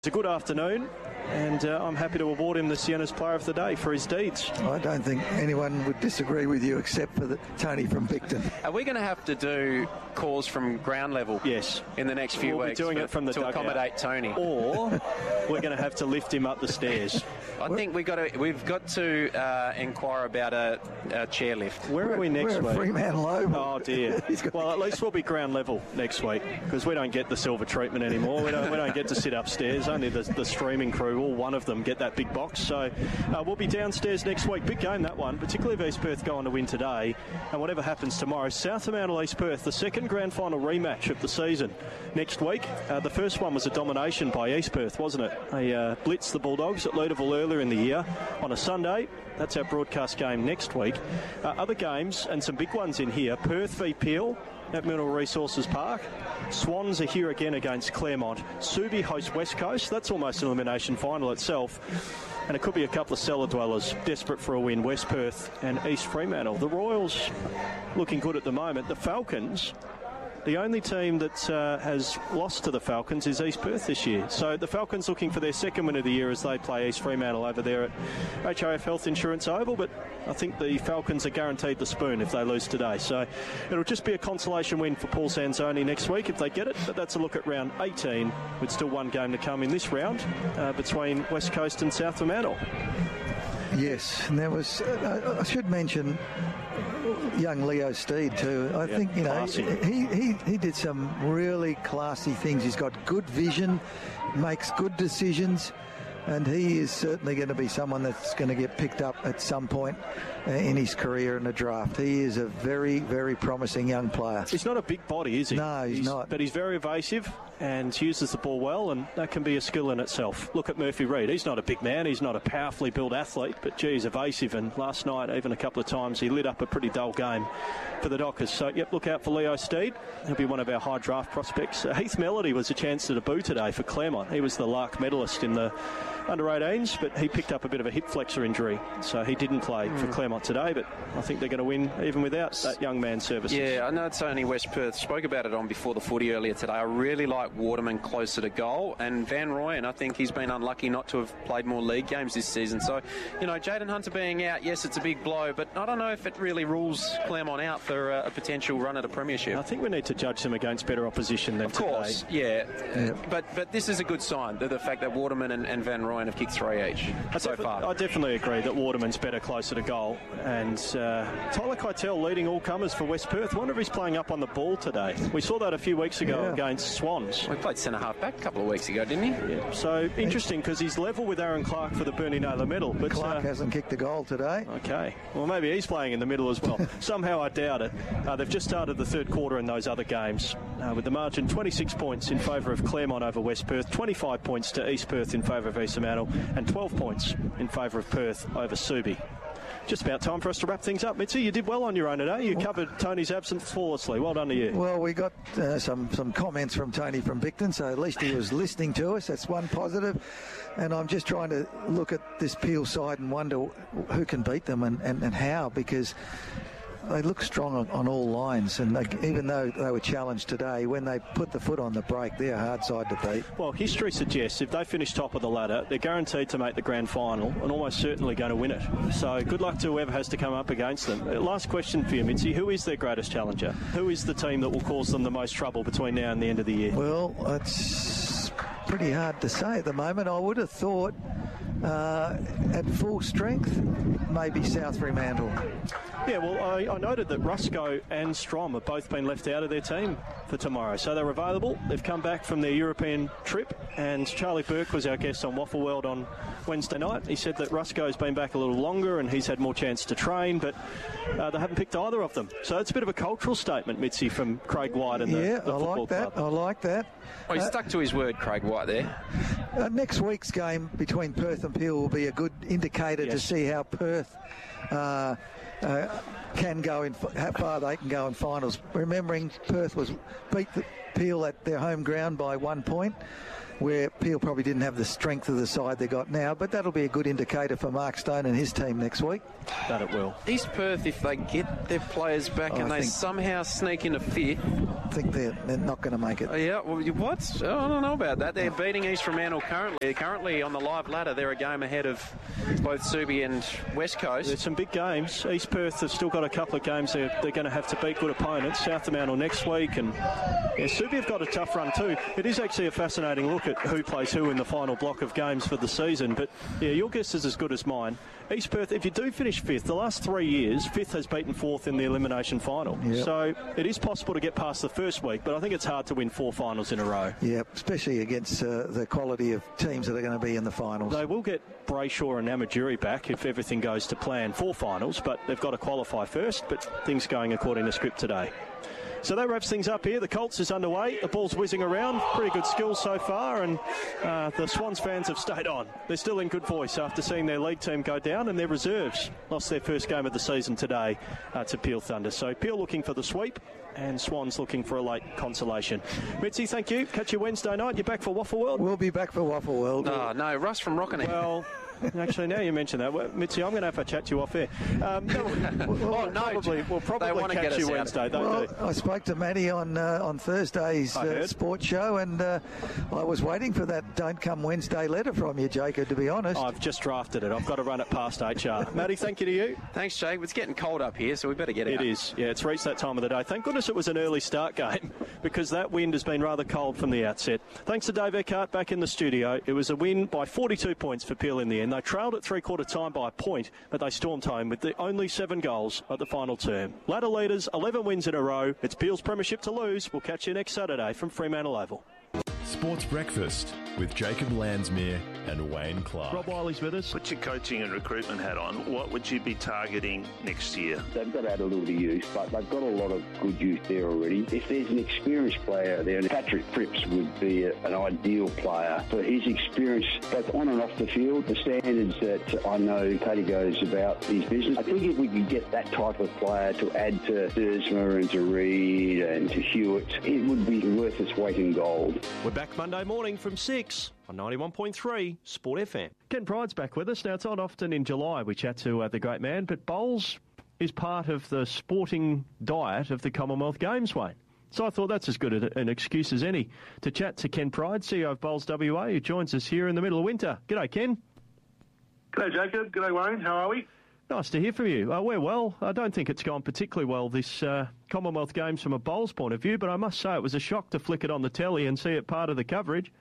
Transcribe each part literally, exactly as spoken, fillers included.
It's a good afternoon, and uh, I'm happy to award him the Siena's Player of the Day for his deeds. I don't think anyone would disagree with you except for the, Tony from Bicton. Are we going to have to do calls from ground level? Yes. In the next few we'll weeks? We'll be doing it from the to dugout. accommodate Tony. Or we're going to have to lift him up the stairs. I think we got to, we've got to uh, inquire about a, a chairlift. Where are we next we're week? Fremantle Oval. Oh dear. Well, at least we'll be ground level next week because we don't get the silver treatment anymore. We don't, we don't get to sit upstairs. Only the, the streaming crew, all one of them, get that big box. So uh, we'll be downstairs next week. Big game, that one, particularly if East Perth go on to win today. And whatever happens tomorrow, South Fremantle East Perth, the second grand final rematch of the season next week. Uh, the first one was a domination by East Perth, wasn't it? They uh, blitzed the Bulldogs at Leederville earlier in the year on a Sunday. That's our broadcast game next week. Uh, other games and some big ones in here. Perth v Peel at Mineral Resources Park. Swans are here again against Claremont. Subi hosts West Coast. That's almost an elimination final itself. And it could be a couple of cellar dwellers desperate for a win. West Perth and East Fremantle. The Royals looking good at the moment. The Falcons, the only team that uh, has lost to the Falcons is East Perth this year. So the Falcons looking for their second win of the year as they play East Fremantle over there at H O F Health Insurance Oval. But I think the Falcons are guaranteed the spoon if they lose today. So it'll just be a consolation win for Paul Sanzoni next week if they get it. But that's a look at round eighteen with still one game to come in this round uh, between West Coast and South Fremantle. Yes, and there was, uh, I should mention young Leo Steed too. I yeah, think, you know, classy. he, he, he did some really classy things. He's got good vision, makes good decisions, and he is certainly going to be someone that's going to get picked up at some point uh, in his career in the draft. He is a very, very promising young player. He's not a big body, is he? No, he's, he's not. But he's very evasive and uses the ball well, and that can be a skill in itself. Look at Murphy Reid. He's not a big man. He's not a powerfully built athlete, but, gee, he's evasive. And last night, even a couple of times, he lit up a pretty dull game for the Dockers. So, yep, look out for Leo Steed. He'll be one of our high draft prospects. Uh, Heath Melody was a chance to debut today for Claremont. He was the Lark medalist in the under eighteens, but he picked up a bit of a hip flexor injury, so he didn't play mm. for Claremont today, but I think they're going to win even without that young man's services. Yeah, I know it's only West Perth. Spoke about it on Before the Footy earlier today. I really like Waterman closer to goal, and Van Rooyen, I think he's been unlucky not to have played more league games this season. So, you know, Jaden Hunter being out, yes, it's a big blow, but I don't know if it really rules Claremont out for uh, a potential run at a premiership. I think we need to judge them against better opposition than Of course, today. yeah. yeah. But but this is a good sign, the, the fact that Waterman and, and Van Rooyen have kicked three each I so defi- far. I definitely agree that Waterman's better closer to goal. And uh, Tyler Keitel leading all comers for West Perth. I wonder if he's playing up on the ball today. We saw that a few weeks ago yeah. against Swans. We played centre-half back a couple of weeks ago, didn't he? Yeah. So interesting because he's level with Aaron Clark for the Bernie Naylor medal. But Clark uh, hasn't kicked a goal today. Okay. Well, maybe he's playing in the middle as well. Somehow I doubt it. Uh, they've just started the third quarter in those other games uh, with the margin twenty-six points in favour of Claremont over West Perth, twenty-five points to East Perth in favour of East Fremantle, and twelve points in favour of Perth over Subi. Just about time for us to wrap things up. Mitzi, you did well on your own today. You covered Tony's absence flawlessly. Well done to you. Well, we got uh, some, some comments from Tony from Bicton, so at least he was listening to us. That's one positive. And I'm just trying to look at this Peel side and wonder who can beat them and, and, and how, because they look strong on, on all lines, and they, even though they were challenged today, when they put the foot on the brake, they're a hard side to beat. Well, history suggests if they finish top of the ladder, they're guaranteed to make the grand final and almost certainly going to win it. So good luck to whoever has to come up against them. Last question for you, Mitzi. Who is their greatest challenger? Who is the team that will cause them the most trouble between now and the end of the year? Well, it's pretty hard to say at the moment. I would have thought uh, at full strength, maybe South Fremantle. Yeah, well, I, I noted that Rusco and Strom have both been left out of their team for tomorrow. So they're available. They've come back from their European trip, and Charlie Burke was our guest on Waffle World on Wednesday night. He said that Rusco's been back a little longer and he's had more chance to train, but uh, they haven't picked either of them. So it's a bit of a cultural statement, Mitzi, from Craig White and the, yeah, the I football like that. club. I like that. Oh, he Uh, stuck to his word, Craig White, there. Uh, next week's game between Perth and Peel will be a good indicator Yes. to see how Perth uh, uh, can go in, how far they can go in finals. Remembering Perth was beat the Peel at their home ground by one point. where Peel probably didn't have the strength of the side they got now, but that'll be a good indicator for Mark Stone and his team next week. That it will. East Perth, if they get their players back Oh, and I they think- somehow sneak into fifth. I think they're, they're not going to make it. Oh, yeah, well, you- what? Oh, I don't know about that. They're beating East Fremantle currently. They're currently on the live ladder. They're a game ahead of both Subi and West Coast. There's some big games. East Perth have still got a couple of games they're, they're going to have to beat good opponents. South Fremantle next week, and yeah, Subi have got a tough run too. It is actually a fascinating look at who plays who in the final block of games for the season. But yeah, your guess is as good as mine. East Perth, if you do finish fifth, the last three years, fifth has beaten fourth in the elimination final. Yep. So it is possible to get past the first week, but I think it's hard to win four finals in a row. Yeah, especially against uh, the quality of teams that are going to be in the finals. They will get Brayshaw and Namatjuri back if everything goes to plan for finals, but they've got to qualify first, but things going according to script today. So that wraps things up here. The Colts is underway. The ball's whizzing around. Pretty good skills so far, and uh, the Swans fans have stayed on. They're still in good voice after seeing their league team go down, and their reserves lost their first game of the season today uh, to Peel Thunder. So Peel looking for the sweep, and Swans looking for a late consolation. Mitzi, thank you. Catch you Wednesday night. You're back for Waffle World? We'll be back for Waffle World. Oh, no, Russ from Rockingham. Well... Actually, now you mention that, well, Mitzi, I'm going to have a chat to you off air. Um, no, we'll, Oh, no, probably, we'll they probably wanna get catch us you out. Wednesday, don't Well, they? I spoke to Matty on uh, on Thursday's I uh, heard. sports show, and uh, I was waiting for that "Don't Come Wednesday" letter from you, Jacob. To be honest, I've just drafted it. I've got to run it past H R. Matty, thank you to you. Thanks, Jake. It's getting cold up here, so we better get out. It is. Yeah, it's reached that time of the day. Thank goodness it was an early start game because that wind has been rather cold from the outset. Thanks to Dave Eckhart back in the studio. It was a win by forty-two points for Peel in the end. They trailed at three-quarter time by a point, but they stormed home with the only seven goals at the final term. Ladder leaders, eleven wins in a row. It's Peel's premiership to lose. We'll catch you next Saturday from Fremantle Oval. Sports Breakfast with Jacob Landsmere and Wayne Clark. Rob Wiley's with us. Put your coaching and recruitment hat on. What would you be targeting next year? They've got to add a little to youth, but they've got a lot of good youth there already. If there's an experienced player there, Patrick Cripps would be a, an ideal player for his experience, both on and off the field, the standards that I know Paddy goes about his business. I think if we could get that type of player to add to Dersma and to Reid and to Hewitt, it would be worth its weight in gold. We're back Monday morning from six on ninety-one point three Sport F M. Ken Pride's back with us. Now, it's not often in July we chat to uh, the great man, but bowls is part of the sporting diet of the Commonwealth Games, Wayne. So I thought that's as good an excuse as any to chat to Ken Pride, C E O of Bowls W A, who joins us here in the middle of winter. G'day, Ken. G'day, Jacob. G'day, Wayne. How are we? Nice to hear from you. Uh, we're well. I don't think it's gone particularly well this uh, Commonwealth Games from a bowls point of view, but I must say it was a shock to flick it on the telly and see it part of the coverage.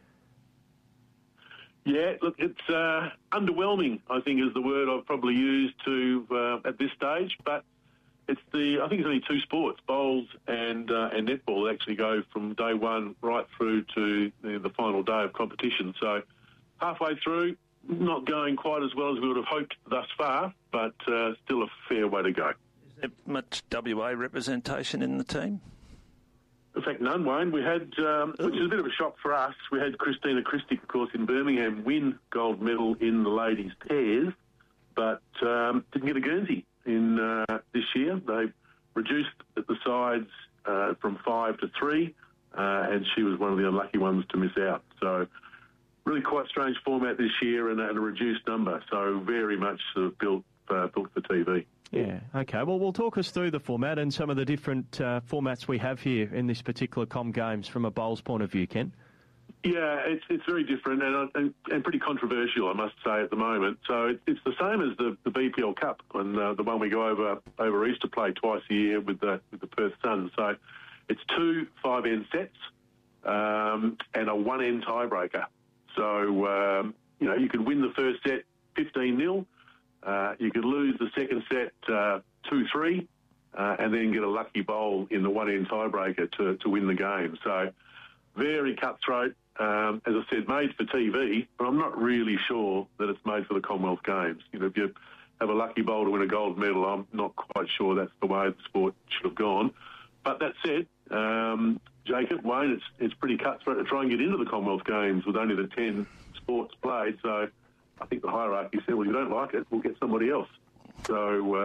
Yeah, look, it's uh, underwhelming, I think, is the word I've probably used to uh, at this stage. But it's the I think it's only two sports, bowls and uh, and netball, that actually go from day one right through to the, the final day of competition. So halfway through, not going quite as well as we would have hoped thus far, but uh, still a fair way to go. Is there much W A representation in the team? In fact, none, Wayne. We had, um, which is a bit of a shock for us, we had Christina Christic, of course, in Birmingham win gold medal in the ladies' pairs, but um, didn't get a Guernsey in uh, this year. They reduced the sides uh, from five to three, uh, and she was one of the unlucky ones to miss out. So really quite strange format this year and, and a reduced number, so very much sort of built, uh, built for T V. Yeah, okay. Well, we'll talk us through the format and some of the different uh, formats we have here in this particular Com Games from a bowls point of view, Ken. Yeah, it's it's very different and, and and pretty controversial, I must say, at the moment. So it, it's the same as the, the B P L Cup, and uh, the one we go over over Easter play twice a year with the with the Perth Suns. So it's two five-end sets um, and a one-end tiebreaker. So um, you know you could win the first set fifteen nil. Uh, you could lose the second set uh, two three uh, and then get a lucky bowl in the one-end tiebreaker to, to win the game. So very cutthroat. Um, as I said, made for T V, but I'm not really sure that it's made for the Commonwealth Games. You know, if you have a lucky bowl to win a gold medal, I'm not quite sure that's the way the sport should have gone. But that said, um, Jacob, Wayne, it's, it's pretty cutthroat to try and get into the Commonwealth Games with only the ten sports played. So I think the hierarchy said, well, you don't like it, we'll get somebody else. So, um,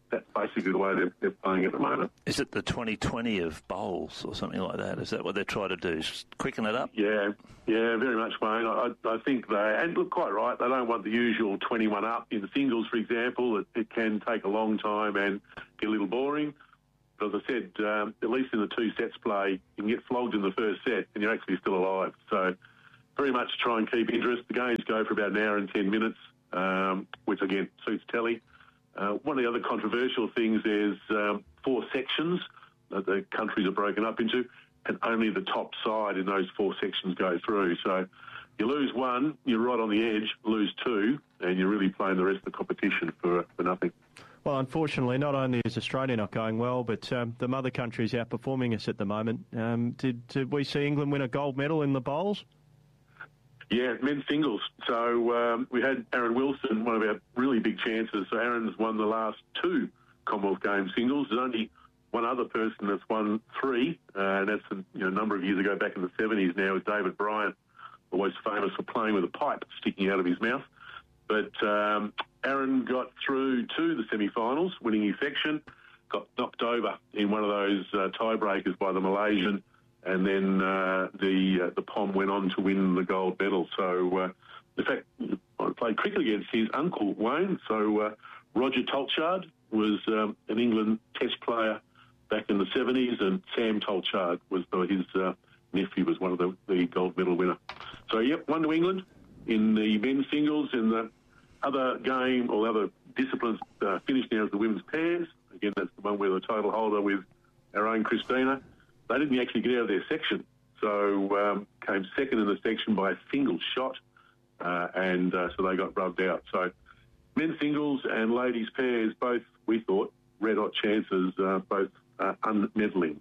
that's basically the way they're, they're playing at the moment. Is it the twenty twenty of bowls or something like that? Is that what they're trying to do? Is quicken it up? Yeah, yeah, very much, Wayne. I, I think they, and look, quite right, they don't want the usual twenty-one up in the singles, for example. It, it can take a long time and get a little boring. But as I said, um, at least in the two sets play, you can get flogged in the first set and you're actually still alive. So very much try and keep interest. The games go for about an hour and ten minutes, um, which, again, suits telly. Uh, one of the other controversial things is um, four sections that the countries are broken up into, and only the top side in those four sections go through. So you lose one, you're right on the edge, lose two, and you're really playing the rest of the competition for, for nothing. Well, unfortunately, not only is Australia not going well, but um, the mother country is outperforming us at the moment. Um, did, did we see England win a gold medal in the bowls? Yeah, men's singles. So um, we had Aaron Wilson, one of our really big chances. So Aaron's won the last two Commonwealth Games singles. There's only one other person that's won three, uh, and that's a you know, number of years ago, back in the seventies now, is David Bryant, always famous for playing with a pipe sticking out of his mouth. But um, Aaron got through to the semi-finals, winning his section, got knocked over in one of those uh, tiebreakers by the Malaysian, and then uh, the uh, the P O M went on to win the gold medal. So, uh, in fact, I played cricket against his uncle, Wayne. So, uh, Roger Tolchard was um, an England Test player back in the seventies, and Sam Tolchard was the, his uh, nephew, was one of the, the gold medal winner. So, yep, one to England in the men's singles. In the other game, or other disciplines, uh, finished now as the women's pairs. Again, that's the one where the title holder with our own Christina. They didn't actually get out of their section, so um, came second in the section by a single shot, uh, and uh, so they got rubbed out. So men's singles and ladies pairs, both, we thought, red-hot chances, uh, both uh, unmeddling.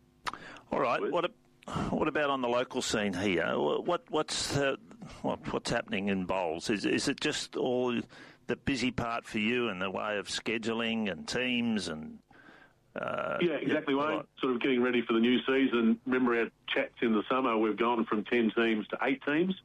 All right, what a, what about on the local scene here? What what's uh, what, what's happening in bowls? Is is it just all the busy part for you in the way of scheduling and teams and? Uh, yeah, exactly, yeah, Wayne. right. Sort of getting ready for the new season. Remember our chats in the summer, we've gone from ten teams to eight teams.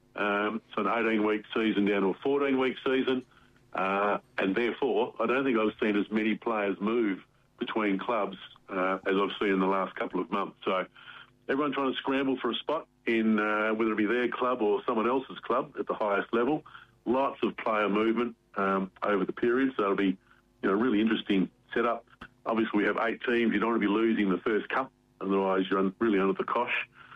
Um, so an eighteen-week season down to a fourteen-week season. Uh, and therefore, I don't think I've seen as many players move between clubs uh, as I've seen in the last couple of months. So everyone trying to scramble for a spot in uh, whether it be their club or someone else's club at the highest level. Lots of player movement um, over the period, so it'll be you know, a really interesting setup. Obviously, we have eight teams. You don't want to be losing the first cup, otherwise you're really under the cosh.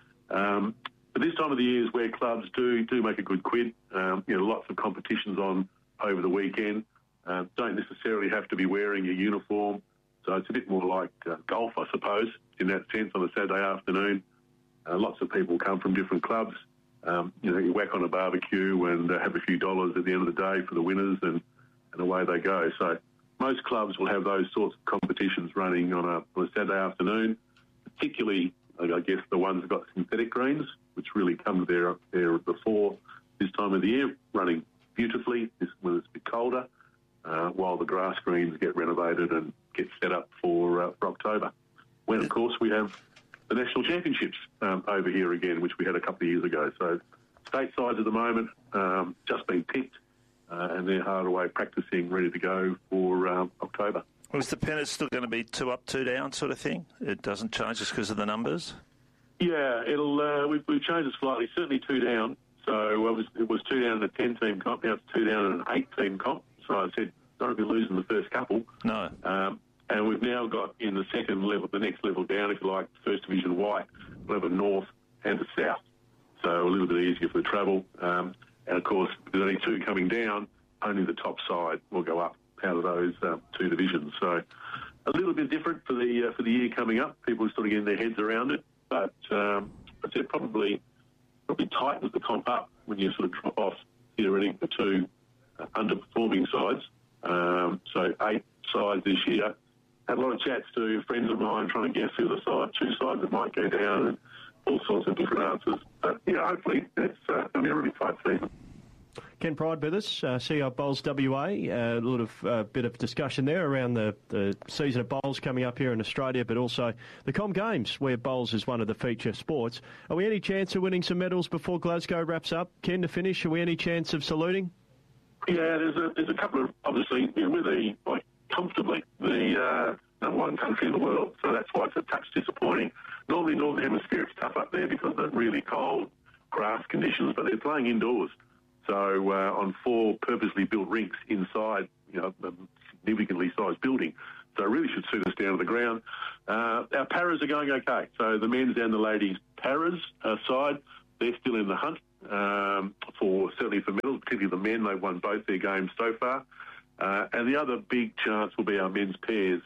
Um, but this time of the year is where clubs do do make a good quid. Um, you know, lots of competitions on over the weekend. Uh, don't necessarily have to be wearing a uniform, so it's a bit more like uh, golf, I suppose, in that sense, on a Saturday afternoon. Uh, lots of people come from different clubs. Um, you know, you whack on a barbecue and uh, have a few dollars at the end of the day for the winners, and, and away they go. So most clubs will have those sorts of competitions running on a, on a Saturday afternoon, particularly, I guess, the ones that got synthetic greens, which really come there, there before this time of the year, running beautifully this, when it's a bit colder, uh, while the grass greens get renovated and get set up for, uh, for October, when, of course, we have the National Championships um, over here again, which we had a couple of years ago. So state sides at the moment, um, just been picked, Uh, and they're hard away practising, ready to go for um, October. Was the pennant still going to be two up, two down sort of thing? It doesn't change just because of the numbers? Yeah, it'll. Uh, we've, we've changed it slightly, certainly two down. So it was, it was two down in a ten-team comp, now it's two down in an eight-team comp. So I said, don't be losing the first couple. No. Um, and we've now got in the second level, the next level down, if you like, First Division White, we'll have a north and a south. So a little bit easier for the travel. Um, And, of course, there's only two coming down, only the top side will go up out of those um, two divisions. So a little bit different for the uh, for the year coming up. People are sort of getting their heads around it. But um, I'd say probably, probably tightens the comp up when you sort of drop off theoretically the two uh, underperforming sides. Um, so eight sides this year. Had a lot of chats to friends of mine trying to guess who the side, two sides that might go down, and all sorts of different answers. But, yeah, hopefully it's uh, going to be a really tight season. Ken Pride with us, uh, C E O of Bowls W A. A uh, lot of uh, bit of discussion there around the, the season of bowls coming up here in Australia, but also the Com Games, where bowls is one of the feature sports. Are we any chance of winning some medals before Glasgow wraps up? Ken, to finish, are we any chance of saluting? Yeah, there's a there's a couple of, obviously, you know, with the like comfortably the uh, number one country in the world. So that's why it's a touch disappointing. Normally, Northern Hemisphere, it's tough up there because of the really cold grass conditions, but they're playing indoors. So uh, on four purposely built rinks inside, you know, a significantly sized building. So it really should suit us down to the ground. Uh, our paras are going okay. So the men's and the ladies' paras uh, side, they're still in the hunt um, for certainly for medals, particularly the men. They've won both their games so far. Uh, and the other big chance will be our men's pairs.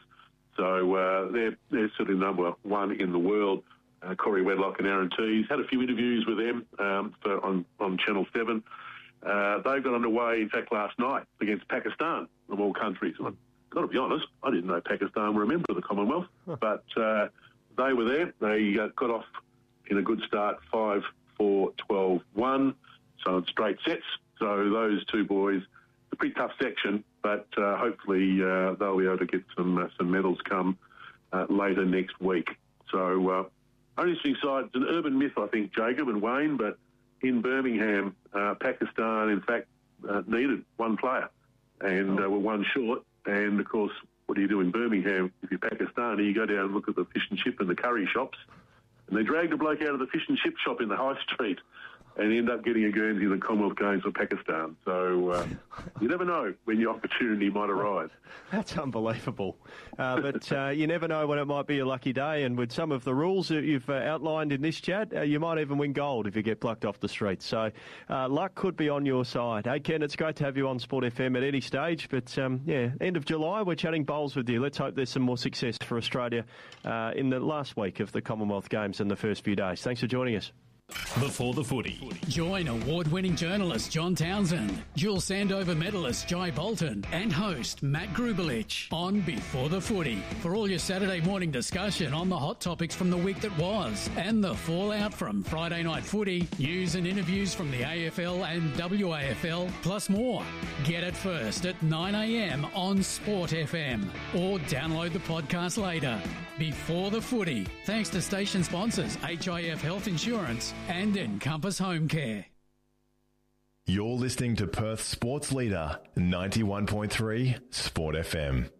So uh, they're, they're sort of number one in the world. Uh, Corey Wedlock and Aaron Tees. Had a few interviews with them um, for, on, on Channel seven. Uh, they got underway, in fact, last night against Pakistan, of all countries. I've got to be honest, I didn't know Pakistan were a member of the Commonwealth, huh. but uh, they were there. They uh, got off in a good start, five four, twelve one, so in straight sets. So those two boys, a pretty tough section, but uh, hopefully uh, they'll be able to get some uh, some medals come uh, later next week. So uh, only interesting side, it's an urban myth, I think, Jacob and Wayne, but in Birmingham, uh, Pakistan, in fact, uh, needed one player and uh, were one short. And, of course, what do you do in Birmingham if you're Pakistani? You go down and look at the fish and chip and the curry shops, and they dragged a bloke out of the fish and chip shop in the high street and end up getting a Guernsey in the Commonwealth Games for Pakistan. So uh, you never know when your opportunity might arise. That's unbelievable. Uh, but uh, you never know when it might be a lucky day. And with some of the rules that you've uh, outlined in this chat, uh, you might even win gold if you get plucked off the street. So uh, luck could be on your side. Hey, Ken, it's great to have you on Sport F M at any stage. But, um, yeah, end of July, we're chatting bowls with you. Let's hope there's some more success for Australia uh, in the last week of the Commonwealth Games and the first few days. Thanks for joining us. Before the Footy. Join award-winning journalist John Townsend, dual Sandover medalist Jai Bolton, and host Matt Grubelich on Before the Footy for all your Saturday morning discussion on the hot topics from the week that was and the fallout from Friday night footy, news and interviews from the A F L and W A F L, plus more. Get it first at nine a m on Sport F M or download the podcast later. Before the Footy, thanks to station sponsors H I F Health Insurance and Encompass Home Care. You're listening to Perth's sports leader, ninety-one point three Sport F M.